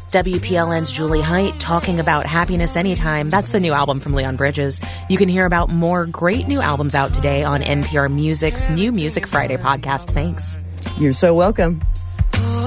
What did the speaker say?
WPLN's Julie Height talking about Happiness Anytime. That's the new album from Leon Bridges. You can hear about more great new albums out today on NPR Music's New Music Friday podcast. Thanks. You're so welcome.